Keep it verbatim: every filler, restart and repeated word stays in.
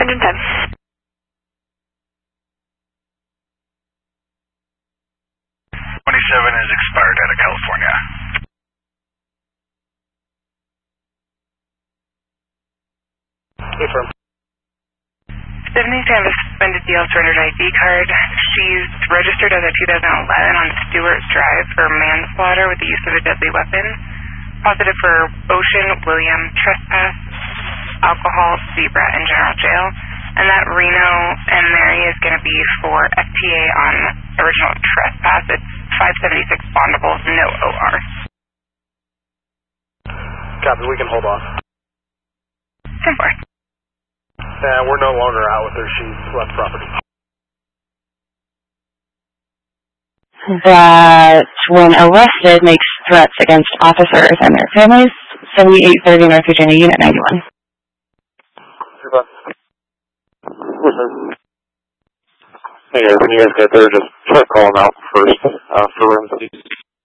hundred ten. twenty-seven is expired out of California. Confirm. Stephanie to have a suspended D L surrendered I D card. She's registered as a two thousand eleven on Stewart Drive for manslaughter with the use of a deadly weapon. Positive for Ocean, William, trespass, alcohol, zebra, and general jail. And that Reno and Mary is going to be for F T A on original trespass. It's five seventy-six bondable, no O R. Copy, we can hold off. ten four. Uh, we're no longer out with her. She's left property. That when arrested makes threats against officers and their families. seventy-eight thirty North Virginia, Unit ninety-one. Hey guys, when you guys get there, just start calling out first uh, for rooms.